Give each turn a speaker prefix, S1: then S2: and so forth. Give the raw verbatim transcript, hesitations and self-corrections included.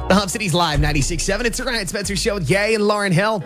S1: The Hub City's Live ninety-six point seven. It's the Ryan Spencer Show with Gay and Lauren Hill.